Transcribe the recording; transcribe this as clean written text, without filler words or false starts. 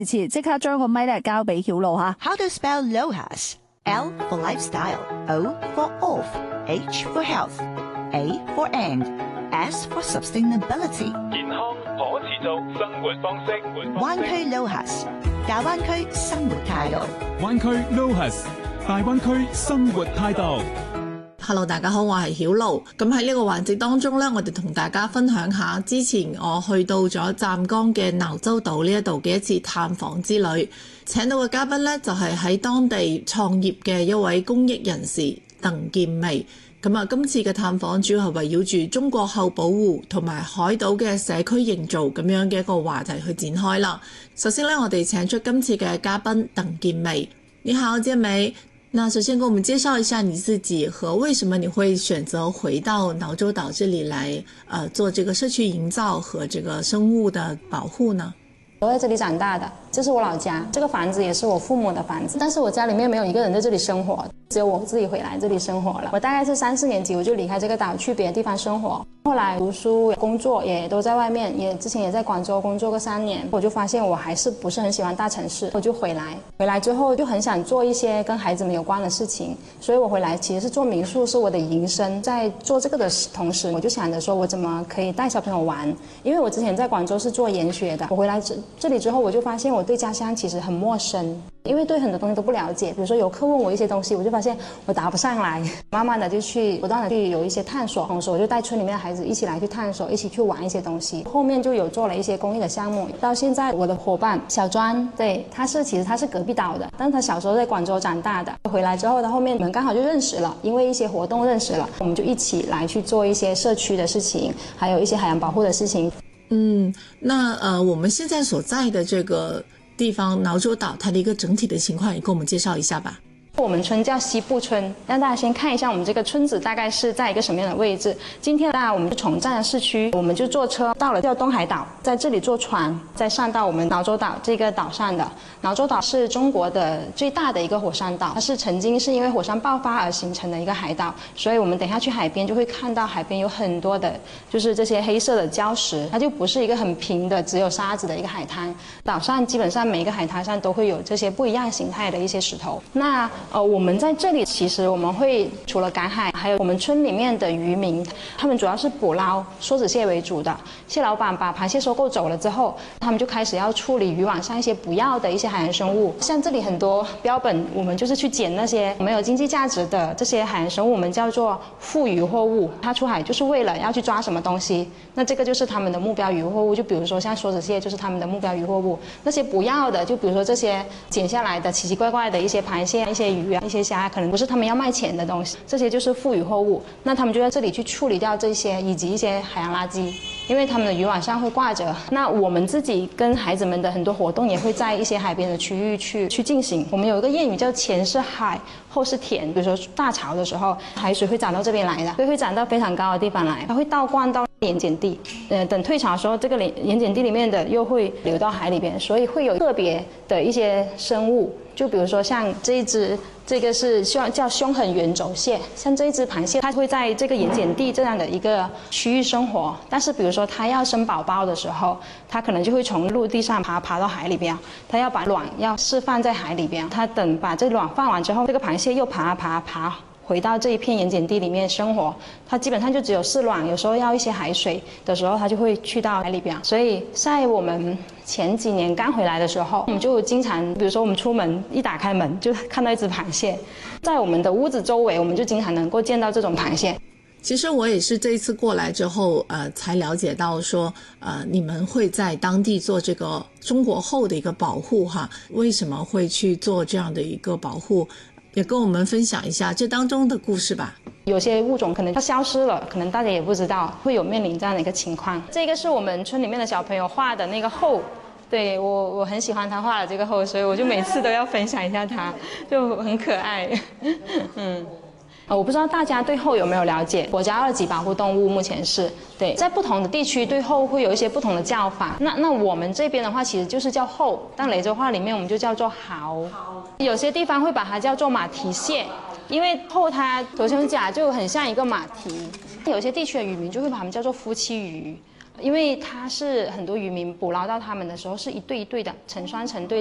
前即刻將個咪咧交俾曉露吓。 How to spell LOHAS? L for lifestyle, O for off, H for health, A for and, S for sustainability. 健康可持續生活方式。 灣區 LOHAS， 大灣區生活態度。 灣區 LOHAS， 大灣區生活態度。 Hello， 大家好，我係曉露。咁喺呢個環節當中呢，我哋同大家分享下之前我去到咗湛江嘅鬧洲島呢一度嘅一次探訪之旅。請到嘅嘉賓呢，就係喺當地創業嘅一位公益人士鄧建薇。咁啊，今次嘅探訪主要係圍繞住中國後保護同埋海島嘅社區營造咁樣嘅一個話題去展開啦。首先呢，我哋請出今次嘅嘉賓鄧建薇。你好，建薇。那首先給我們介紹一下你自己和為什麼你會選擇回到鬧洲島這裡來做這個社區營造和這個生物的保護呢？ 我在這裡長大的，這是我老家，這個房子也是我父母的房子，但是我家裡面沒有一個人在這裡生活，只有我自己回來這裡生活了。我大概是3、4年級我就離開這個島去別的地方生活，後來讀書工作也都在外面，之前也在廣州工作過3年，我就發現我還是不是很喜歡大城市，我就回來之後就很想做一些跟孩子們有關的事情，所以我回來其實是做民宿是我的營生，在做這個的同時我就想着說我怎麼可以帶小朋友玩，因為我之前在廣州是做研學的，我回來這裡之後我就發現我對家鄉其實很陌生，因為對很多東西都不了解，比如說遊客問我一些東西，我就發現我答不上來，慢慢的就不斷的去有一些探索，同時我就帶村裡面的孩子一起來去探索，一起去玩一些東西，後面就有做了一些公益的項目，到現在我的夥伴小莊，對，其實他是隔壁島的，但是他小時候在廣州長大的，回來之後他後面我們剛好就認識了，因為一些活動認識了，我們就一起來去做一些社區的事情，還有一些海洋保護的事情。 那我們現在所在的這個地方鬧洲島，它的一個整體的情況，也給我們介紹一下吧。 我們村叫西部村，讓大家先看一下我們這個村子大概是在一個什麼樣的位置。今天我們就從湛江市區，我們就坐車到了叫東海島，在這裡坐船，再上到我們鬧洲島這個島上的。鬧洲島是中國的最大的一個火山島，它是曾經是因為火山爆發而形成的一個海島，所以我們等下去海邊就會看到海邊有很多的就是這些黑色的礁石，它就不是一個很平的只有沙子的一個海灘。島上基本上每一個海灘上都會有這些不一樣形態的一些石頭。那我們在這裡其實我們會除了趕海，還有我們村裡面的漁民，他們主要是捕撈梭子蟹為主的。蟹老闆把螃蟹收購走了之後，他們就開始要處理漁網上一些不要的一些海洋生物。像這裡很多標本，我們就是去撿那些沒有經濟價值的這些海洋生物，我們叫做副漁獲物。它出海就是為了要去抓什麼東西，那這個就是他們的目標漁獲物。就比如說像梭子蟹就是他們的目標漁獲物，那些不要的，就比如說這些撿下來的奇奇怪怪的一些螃蟹、一些魚啊、一些蝦，可能不是他們要賣錢的東西，這些就是副漁獲物。那他們就在這裡去處理掉這些，以及一些海洋垃圾，因為他們的漁網上會掛着。那我們自己跟孩子們的很多活動也會在一些海邊的區域去進行。我們有一個諺語叫前是海，後是田。比如說大潮的時候，海水會漲到這邊來的，所以會漲到非常高的地方來，它會倒灌到鹽鹼地。等退潮的時候，這個鹽鹼地裡面的又會流到海裡邊，所以會有特別的一些生物。就比如說像這一隻，這個是叫兇狠圓軸蟹，像這一隻螃蟹，它會在這個鹽鹼地這樣的一個區域生活。但是比如說它要生寶寶的時候，它可能就會從陸地上爬到海裡邊，它要把卵要釋放在海裡邊。它等把這卵放完之後，這個螃蟹又爬回到這一片鹽鹼地裡面生活，它基本上就只有飼卵，有時候要一些海水的時候，它就會去到海裡邊。所以在我們前幾年剛回來的時候，我們就經常，比如說我們出門一打開門就看到一隻螃蟹，在我們的屋子周圍，我們就經常能夠見到這種螃蟹。 其實我也是這一次過來之後，才了解到說，你們會在當地做這個中國後的一個保護哈，為什麼會去做這樣的一個保護？也跟我們分享一下這當中的故事吧。 有些物種可能它消失了，可能大家也不知道，會有面臨這樣的一個情況。這個是我們村裡面的小朋友畫的那個後，對，我很喜歡他畫的這個後，所以我就每次都要分享一下他，就很可愛。我不知道大家對后有沒有了解，國家2級保護動物目前是對，在不同的地區對后會有一些不同的叫法。那我們這邊的話其實就是叫后，但雷州話裡面我們就叫做蠔。有些地方會把它叫做馬蹄蟹，因為后它頭胸甲就很像一個馬蹄。有些地區的漁民就會把它們叫做夫妻魚。 因为它是很多渔民捕捞到它们的时候是一对一对的，成双成对的。